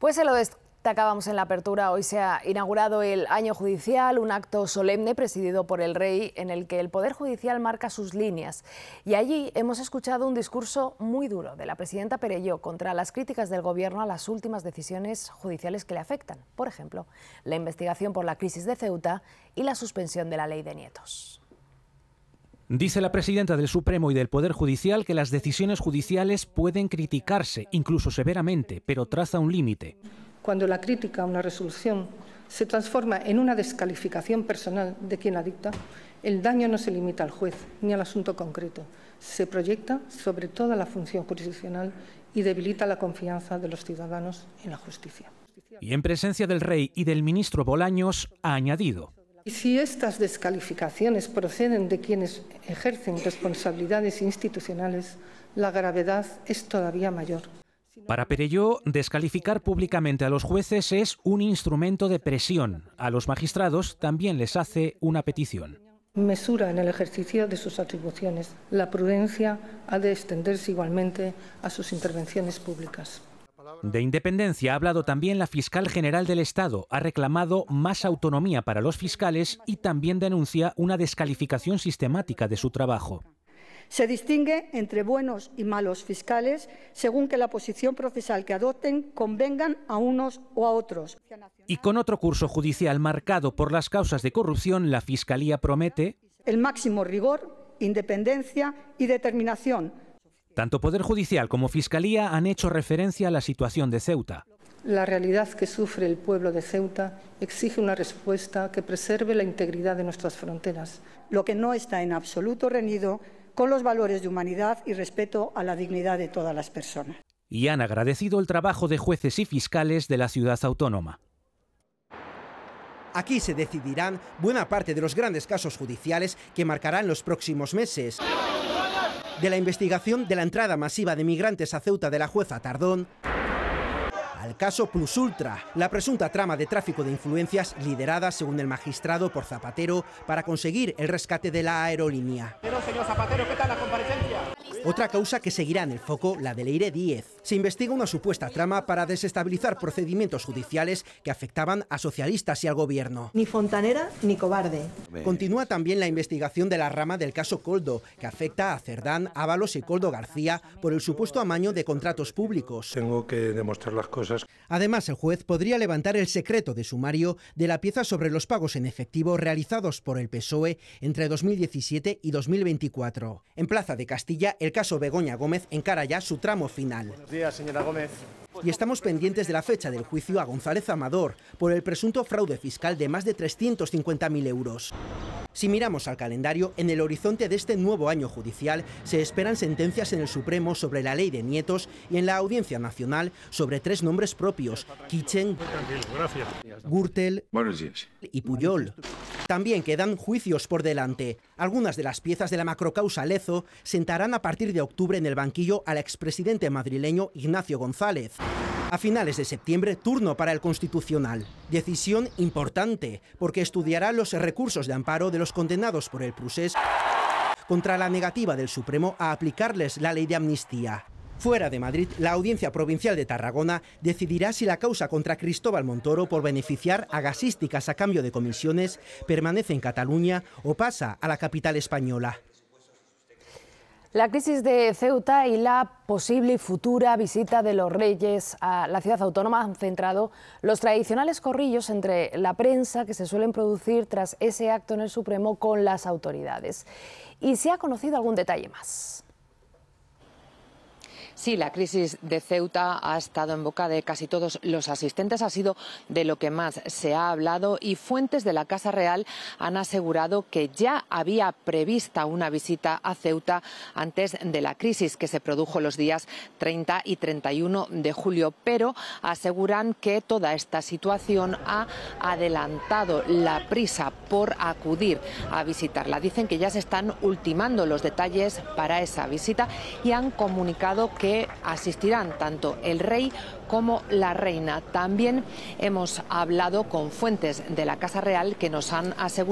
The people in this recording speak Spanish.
Pues se lo destacábamos en la apertura. Hoy se ha inaugurado el año judicial, un acto solemne presidido por el rey en el que el Poder Judicial marca sus líneas. Y allí hemos escuchado un discurso muy duro de la presidenta Perelló contra las críticas del Gobierno a las últimas decisiones judiciales que le afectan. Por ejemplo, la investigación por la crisis de Ceuta y la suspensión de la ley de nietos. Dice la presidenta del Supremo y del Poder Judicial que las decisiones judiciales pueden criticarse, incluso severamente, pero traza un límite. Cuando la crítica a una resolución se transforma en una descalificación personal de quien la dicta, el daño no se limita al juez ni al asunto concreto. Se proyecta sobre toda la función jurisdiccional y debilita la confianza de los ciudadanos en la justicia. Y en presencia del rey y del ministro Bolaños ha añadido: y si estas descalificaciones proceden de quienes ejercen responsabilidades institucionales, la gravedad es todavía mayor. Para Perelló, descalificar públicamente a los jueces es un instrumento de presión. A los magistrados también les hace una petición. Mesura en el ejercicio de sus atribuciones. La prudencia ha de extenderse igualmente a sus intervenciones públicas. De independencia ha hablado también la fiscal general del Estado. Ha reclamado más autonomía para los fiscales y también denuncia una descalificación sistemática de su trabajo. Se distingue entre buenos y malos fiscales según que la posición procesal que adopten convengan a unos o a otros. Y con otro curso judicial marcado por las causas de corrupción, la Fiscalía promete el máximo rigor, independencia y determinación. Tanto Poder Judicial como Fiscalía han hecho referencia a la situación de Ceuta. La realidad que sufre el pueblo de Ceuta exige una respuesta que preserve la integridad de nuestras fronteras. Lo que no está en absoluto reñido con los valores de humanidad y respeto a la dignidad de todas las personas. Y han agradecido el trabajo de jueces y fiscales de la ciudad autónoma. Aquí se decidirán buena parte de los grandes casos judiciales que marcarán los próximos meses. De la investigación de la entrada masiva de migrantes a Ceuta de la jueza Tardón, al caso Plus Ultra, la presunta trama de tráfico de influencias liderada, según el magistrado, por Zapatero para conseguir el rescate de la aerolínea. Pero, señor Zapatero, ¿qué tal la comparecencia? Otra causa que seguirá en el foco, la de Leire Díez. Se investiga una supuesta trama para desestabilizar procedimientos judiciales que afectaban a socialistas y al gobierno. Ni fontanera ni cobarde. Continúa también la investigación de la rama del caso Koldo, que afecta a Cerdán, Ábalos y Koldo García por el supuesto amaño de contratos públicos. Tengo que demostrar las cosas. Además, el juez podría levantar el secreto de sumario de la pieza sobre los pagos en efectivo realizados por el PSOE entre 2017 y 2024. En Plaza de Castilla, el caso Begoña Gómez encara ya su tramo final. Buenos días, señora Gómez. Y estamos pendientes de la fecha del juicio a González Amador por el presunto fraude fiscal de más de 350.000 euros. Si miramos al calendario, en el horizonte de este nuevo año judicial se esperan sentencias en el Supremo sobre la ley de nietos y en la Audiencia Nacional sobre 3 nombres propios: Kitchen, Gürtel y Pujol. También quedan juicios por delante. Algunas de las piezas de la macrocausa Lezo sentarán a partir de octubre en el banquillo al expresidente madrileño Ignacio González. A finales de septiembre, turno para el Constitucional. Decisión importante, porque estudiará los recursos de amparo de los condenados por el Procés contra la negativa del Supremo a aplicarles la ley de amnistía. Fuera de Madrid, la Audiencia Provincial de Tarragona decidirá si la causa contra Cristóbal Montoro por beneficiar a gasísticas a cambio de comisiones permanece en Cataluña o pasa a la capital española. La crisis de Ceuta y la posible y futura visita de los reyes a la ciudad autónoma han centrado los tradicionales corrillos entre la prensa que se suelen producir tras ese acto en el Supremo con las autoridades. Y se ha conocido algún detalle más. Sí, la crisis de Ceuta ha estado en boca de casi todos los asistentes, ha sido de lo que más se ha hablado y fuentes de la Casa Real han asegurado que ya había prevista una visita a Ceuta antes de la crisis que se produjo los días 30 y 31 de julio, pero aseguran que toda esta situación ha adelantado la prisa por acudir a visitarla. Dicen que ya se están ultimando los detalles para esa visita y han comunicado que asistirán tanto el rey como la reina. También hemos hablado con fuentes de la Casa Real que nos han asegurado